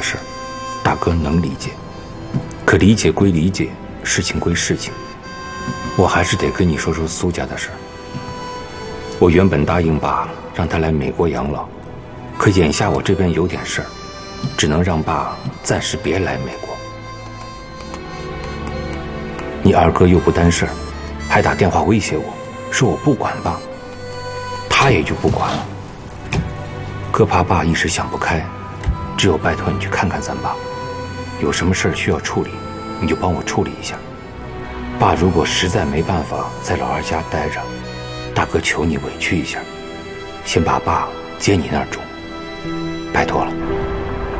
的事，大哥能理解。可理解归理解，事情归事情，我还是得跟你说说苏家的事。我原本答应爸让他来美国养老，可眼下我这边有点事儿，只能让爸暂时别来美国。你二哥又不担事儿，还打电话威胁我，说我不管爸，他也就不管了。哥怕爸一时想不开，只有拜托你去看看咱爸，有什么事儿需要处理，你就帮我处理一下。爸如果实在没办法在老二家待着，大哥求你委屈一下，先把爸接你那儿住，拜托了。